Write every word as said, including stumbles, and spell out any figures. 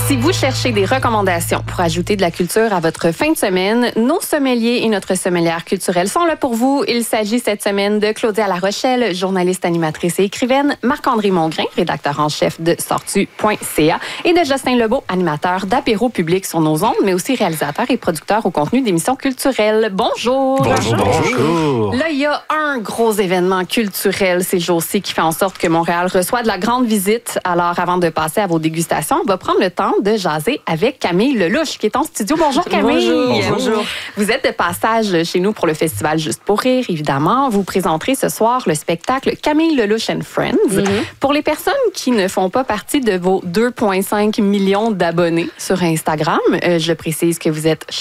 Si vous cherchez des recommandations pour ajouter de la culture à votre fin de semaine, nos sommeliers et notre sommelière culturelle sont là pour vous. Il s'agit cette semaine de Claudia Larochelle, journaliste, animatrice et écrivaine, Marc-André Mongrain, rédacteur en chef de sortu point c a et de Justin Lebeau, animateur d'apéro public sur nos ondes, mais aussi réalisateur et producteur au contenu d'émissions culturelles. Bonjour! Bonjour, bonjour! Là, il y a un gros événement culturel ces jours-ci qui fait en sorte que Montréal reçoit de la grande visite. Alors, avant de passer à vos dégustations, on va prendre le temps de jaser avec Camille Lelouch, qui est en studio. Bonjour Camille. Bonjour. Bonjour. Vous êtes de passage chez nous pour le festival Juste pour rire, évidemment. Vous présenterez ce soir le spectacle Camille Lelouch and Friends. Mm-hmm. Pour les personnes qui ne font pas partie de vos deux virgule cinq millions d'abonnés sur Instagram, euh, je précise que vous êtes